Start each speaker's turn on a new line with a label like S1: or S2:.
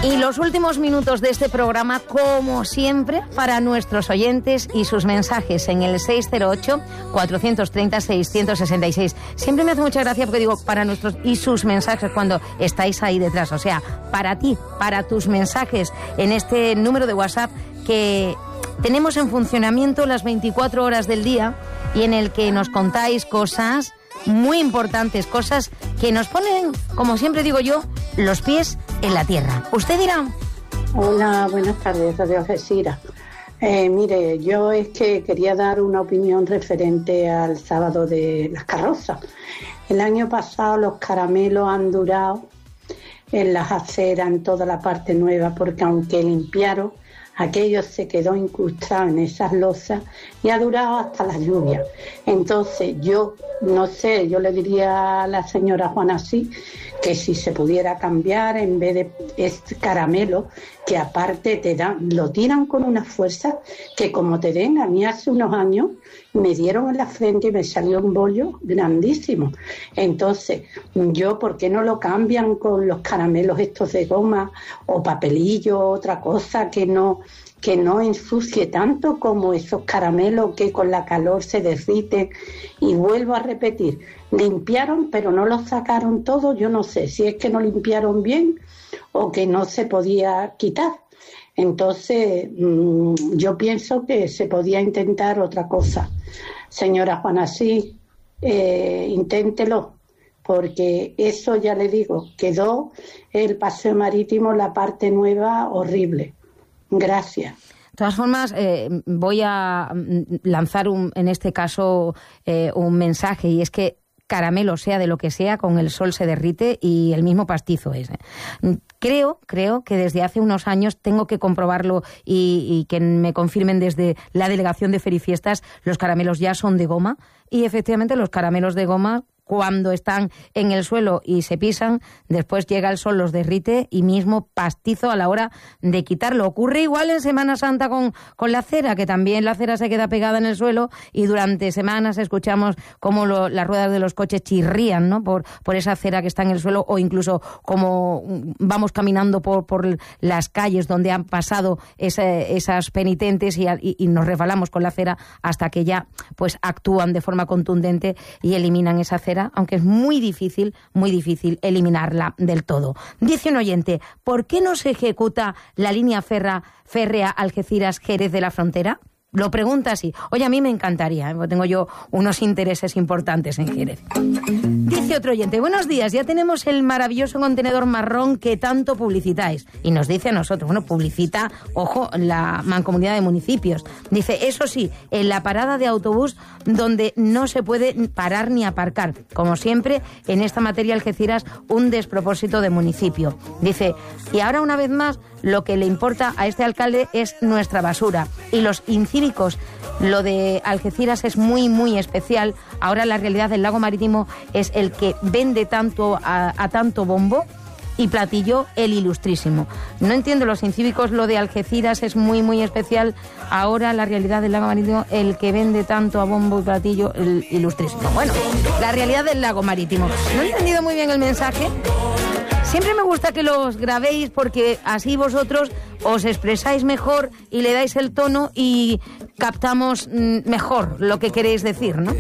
S1: Y los últimos minutos de este programa, como siempre, para nuestros oyentes y sus mensajes en el 608-430-666. Siempre me hace mucha gracia porque digo para nuestros y sus mensajes cuando estáis ahí detrás. O sea, para ti, para tus mensajes en este número de WhatsApp que tenemos en funcionamiento las 24 horas del día y en el que nos contáis cosas muy importantes, cosas que nos ponen, como siempre digo yo, los pies en la tierra. Usted dirá.
S2: Hola, buenas tardes, Radio Algeciras. Mire, yo es que quería dar una opinión referente al sábado de las carrozas. El año pasado los caramelos han durado en las aceras, en toda la parte nueva, porque aunque limpiaron, aquello se quedó incrustado en esas losas y ha durado hasta la lluvia. Entonces yo, no sé, yo le diría a la señora Juana así, que si se pudiera cambiar en vez de este caramelo, que aparte te dan, lo tiran con una fuerza que como te den, a mí hace unos años me dieron en la frente y me salió un bollo grandísimo. Entonces, yo, ¿por qué no lo cambian con los caramelos estos de goma o papelillo, otra cosa que no ensucie tanto como esos caramelos que con la calor se derriten? Y vuelvo a repetir, limpiaron pero no los sacaron todos. Yo no sé si es que no limpiaron bien o que no se podía quitar. Entonces yo pienso que se podía intentar otra cosa. Señora Juana, sí, inténtelo, porque eso, ya le digo, quedó el paseo marítimo, la parte nueva, horrible. Gracias.
S1: De todas formas, voy a lanzar en este caso un mensaje, y es que caramelo, sea de lo que sea, con el sol se derrite y el mismo pastizo es. Creo que desde hace unos años, tengo que comprobarlo y que me confirmen desde la Delegación de Ferifiestas, los caramelos ya son de goma, y efectivamente los caramelos de goma, cuando están en el suelo y se pisan, después llega el sol, los derrite y mismo pastizo a la hora de quitarlo. Ocurre igual en Semana Santa con la cera, que también la cera se queda pegada en el suelo y durante semanas escuchamos cómo las ruedas de los coches chirrían, ¿no? por esa cera que está en el suelo, o incluso como vamos caminando por las calles donde han pasado esas penitentes y nos resbalamos con la cera hasta que ya pues actúan de forma contundente y eliminan esa cera, aunque es muy difícil eliminarla del todo. Dice un oyente, ¿por qué no se ejecuta la línea férrea Algeciras-Jerez de la Frontera? Lo pregunta así. Oye, a mí me encantaría, porque tengo yo unos intereses importantes en Jerez. Dice otro oyente, buenos días, ya tenemos el maravilloso contenedor marrón que tanto publicitáis. Y nos dice a nosotros, bueno, publicita, ojo, la Mancomunidad de Municipios. Dice, eso sí, en la parada de autobús donde no se puede parar ni aparcar. Como siempre, en esta materia Algeciras, un despropósito de municipio. Dice, y ahora una vez más, lo que le importa a este alcalde es nuestra basura. Y los incívicos, lo de Algeciras es muy, muy especial. Ahora la realidad del lago marítimo es el que vende tanto a tanto bombo y platillo el ilustrísimo. No entiendo los incívicos, lo de Algeciras es muy, muy especial. Ahora la realidad del lago marítimo, el que vende tanto a bombo y platillo el ilustrísimo. Bueno, la realidad del lago marítimo. No he entendido muy bien el mensaje. Siempre me gusta que los grabéis porque así vosotros os expresáis mejor y le dais el tono y captamos mejor lo que queréis decir, ¿no?